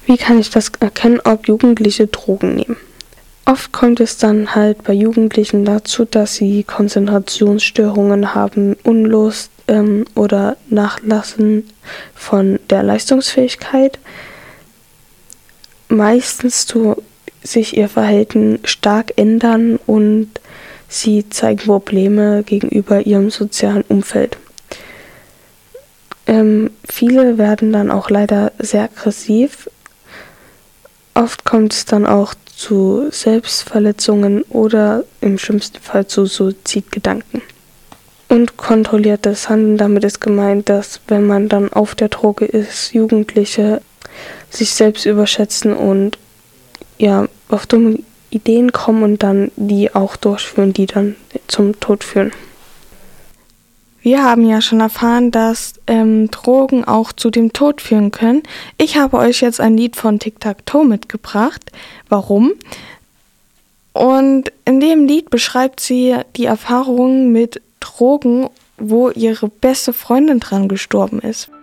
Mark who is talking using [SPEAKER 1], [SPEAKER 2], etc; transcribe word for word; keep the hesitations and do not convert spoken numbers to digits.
[SPEAKER 1] Wie kann ich das erkennen, ob Jugendliche Drogen nehmen? Oft kommt es dann halt bei Jugendlichen dazu, dass sie Konzentrationsstörungen haben, Unlust ähm, oder Nachlassen von der Leistungsfähigkeit. Meistens tut sich ihr Verhalten stark ändern und sie zeigen Probleme gegenüber ihrem sozialen Umfeld. Ähm, viele werden dann auch leider sehr aggressiv. Oft kommt es dann auch zu Selbstverletzungen oder im schlimmsten Fall zu Suizidgedanken. Und kontrolliertes Handeln, damit ist gemeint, dass wenn man dann auf der Droge ist, Jugendliche sich selbst überschätzen und ja auf dumme Ideen kommen und dann die auch durchführen, die dann zum Tod führen.
[SPEAKER 2] Wir haben ja schon erfahren, dass ähm, Drogen auch zu dem Tod führen können. Ich habe euch jetzt ein Lied von Tic Tac Toe mitgebracht. Warum? Und in dem Lied beschreibt sie die Erfahrungen mit Drogen, wo ihre beste Freundin dran gestorben ist.